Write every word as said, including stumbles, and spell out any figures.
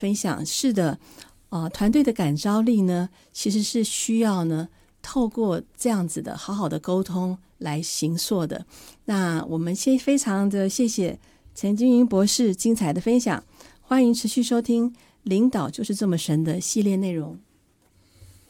分享，是的，呃，团队的感召力呢，其实是需要呢透过这样子的好好的沟通来形塑的。那我们先非常的谢谢陈金云博士精彩的分享，欢迎持续收听领导就是这么神的系列内容。